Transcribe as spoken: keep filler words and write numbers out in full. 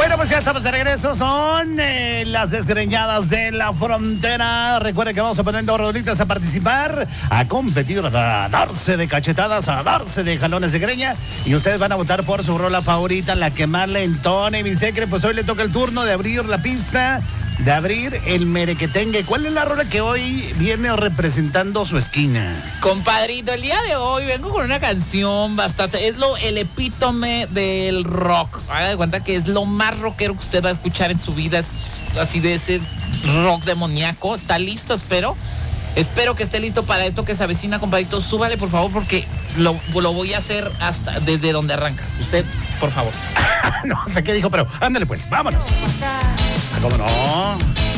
Bueno, pues ya estamos de regreso. Son eh, las desgreñadas de la frontera. Recuerden que vamos a poner dos rolitas a participar, a competir, a darse de cachetadas, a darse de jalones de greña. Y ustedes van a votar por su rola favorita, la que más le entone. Mi secre, pues hoy le toca el turno de abrir la pista, de abrir el merequetengue. ¿Cuál es la rola que hoy viene representando su esquina? Compadrito, el día de hoy vengo con una canción bastante, es lo el epítome del rock. Haga de cuenta que es lo más rockero que usted va a escuchar en su vida, es así de ese rock demoníaco. ¿Está listo? Espero. Espero que esté listo para esto que se avecina, compadrito. Súbale, por favor, porque lo, lo voy a hacer hasta desde donde arranca. Usted, por favor. No sé qué dijo, pero ándale pues, vámonos. ¿Cómo no?